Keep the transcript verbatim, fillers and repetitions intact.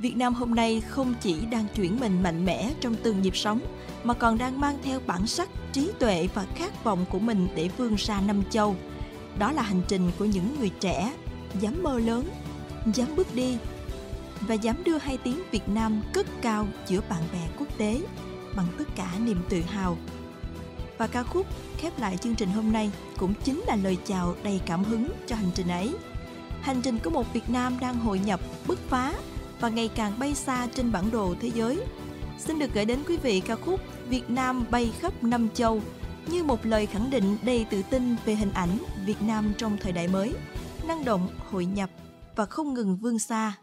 Việt Nam hôm nay không chỉ đang chuyển mình mạnh mẽ trong từng nhịp sống, mà còn đang mang theo bản sắc, trí tuệ và khát vọng của mình để vươn xa năm châu. Đó là hành trình của những người trẻ, dám mơ lớn, dám bước đi và dám đưa hai tiếng Việt Nam cất cao giữa bạn bè quốc tế bằng tất cả niềm tự hào. Và ca khúc khép lại chương trình hôm nay cũng chính là lời chào đầy cảm hứng cho hành trình ấy. Hành trình của một Việt Nam đang hội nhập, bứt phá và ngày càng bay xa trên bản đồ thế giới. Xin được gửi đến quý vị ca khúc Việt Nam bay khắp năm châu, như một lời khẳng định đầy tự tin về hình ảnh Việt Nam trong thời đại mới, năng động, hội nhập và không ngừng vươn xa.